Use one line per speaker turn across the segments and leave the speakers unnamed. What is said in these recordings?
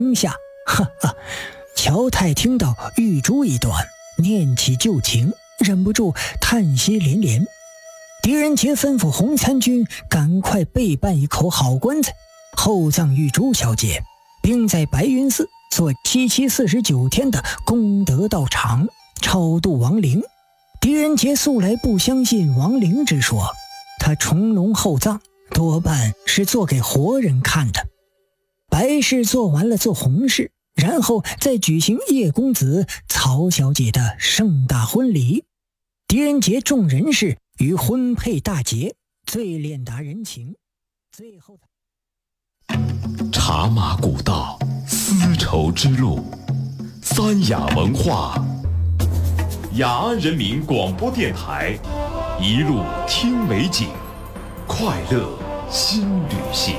下，哈哈。乔太听到玉珠一段，念起旧情，忍不住叹息连连。狄仁杰吩咐洪参军赶快备办一口好棺材，厚葬玉珠小姐，并在白云寺做7749天的功德道场，超度亡灵。狄仁杰素来不相信亡灵之说，他从容厚葬多半是做给活人看的。白事做完了，做红事，然后再举行叶公子、曹小姐的盛大婚礼。狄仁杰众人士于婚配大捷，最练达人情。最后
茶马古道，丝绸之路，三雅文化，雅安人民广播电台，一路听美景，快乐新旅行。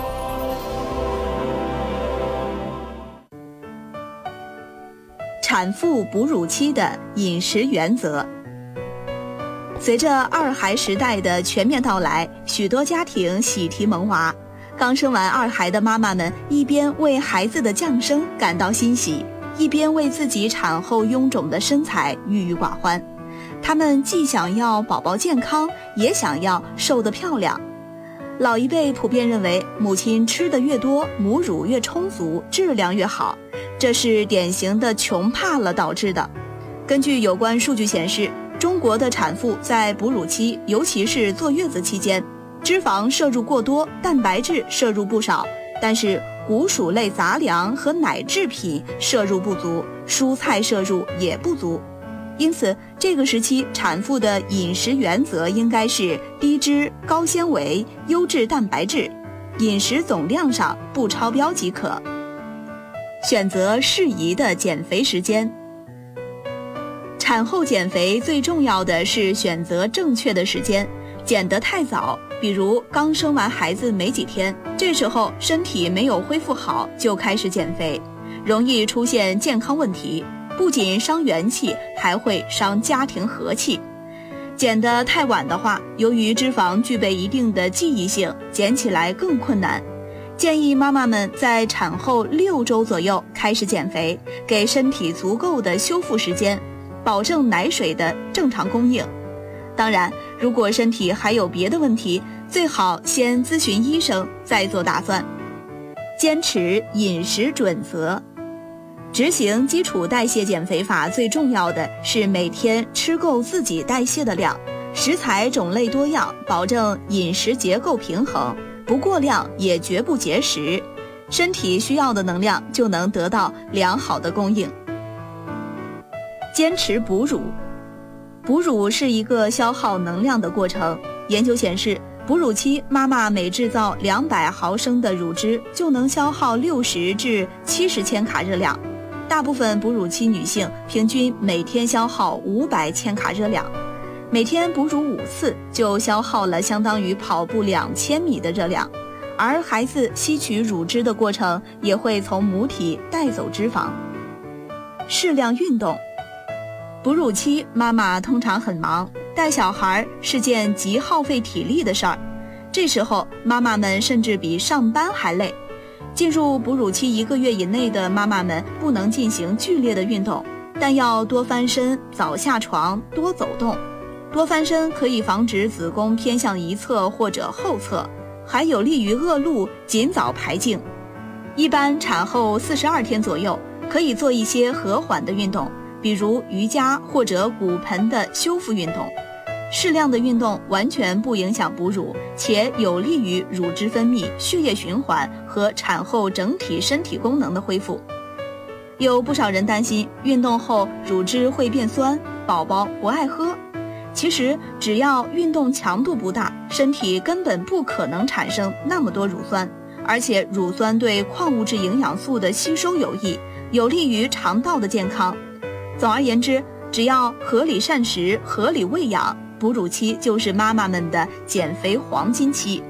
产妇哺乳期的饮食原则。随着二孩时代的全面到来，许多家庭喜提萌娃。刚生完二孩的妈妈们一边为孩子的降生感到欣喜，一边为自己产后臃肿的身材郁郁寡欢。他们既想要宝宝健康，也想要瘦得漂亮。老一辈普遍认为，母亲吃得越多，母乳越充足，质量越好，这是典型的穷怕了导致的。根据有关数据显示，中国的产妇在哺乳期，尤其是坐月子期间，脂肪摄入过多，蛋白质摄入不少，但是谷薯类杂粮和奶制品摄入不足，蔬菜摄入也不足。因此，这个时期产妇的饮食原则应该是低脂、高纤维、优质蛋白质，饮食总量上不超标即可。选择适宜的减肥时间。产后减肥最重要的是选择正确的时间，减得太早，比如刚生完孩子没几天，这时候身体没有恢复好就开始减肥，容易出现健康问题，不仅伤元气，还会伤家庭和气。减得太晚的话，由于脂肪具备一定的记忆性，减起来更困难。建议妈妈们在产后6周左右开始减肥，给身体足够的修复时间，保证奶水的正常供应。当然，如果身体还有别的问题，最好先咨询医生，再做打算。坚持饮食准则。执行基础代谢减肥法最重要的是每天吃够自己代谢的量，食材种类多样，保证饮食结构平衡，不过量也绝不节食，身体需要的能量就能得到良好的供应。坚持哺乳。哺乳是一个消耗能量的过程，研究显示，哺乳期妈妈每制造200毫升的乳汁就能消耗60至70千卡热量，大部分哺乳期女性平均每天消耗500千卡热量，每天哺乳5次就消耗了相当于跑步2000米的热量，而孩子吸取乳汁的过程也会从母体带走脂肪。适量运动。哺乳期妈妈通常很忙，带小孩是件极耗费体力的事儿，这时候妈妈们甚至比上班还累。进入哺乳期1个月以内的妈妈们不能进行剧烈的运动，但要多翻身、早下床、多走动。多翻身可以防止子宫偏向一侧或者后侧，还有利于恶露尽早排净。一般产后42天左右，可以做一些和缓的运动，比如瑜伽或者骨盆的修复运动。适量的运动完全不影响哺乳，且有利于乳汁分泌、血液循环和产后整体身体功能的恢复。有不少人担心运动后乳汁会变酸，宝宝不爱喝。其实只要运动强度不大，身体根本不可能产生那么多乳酸，而且乳酸对矿物质营养素的吸收有益，有利于肠道的健康。总而言之，只要合理膳食、合理喂养，哺乳期就是妈妈们的减肥黄金期。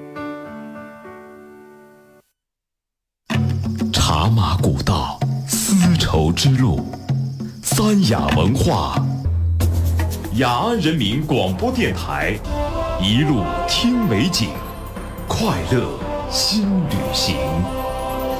茶马古道，丝绸之路，三雅文化，雅安人民广播电台，一路听美景，快乐新旅行。